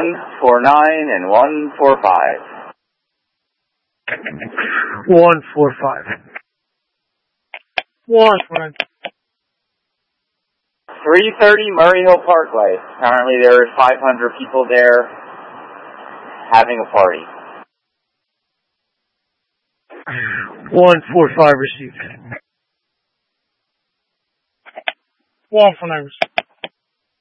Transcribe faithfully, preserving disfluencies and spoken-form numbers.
one four nine and one four five. One four five. One four nine. three thirty Murray Hill Parkway. Apparently there are five hundred people there having a party. One four five received. One four nine received.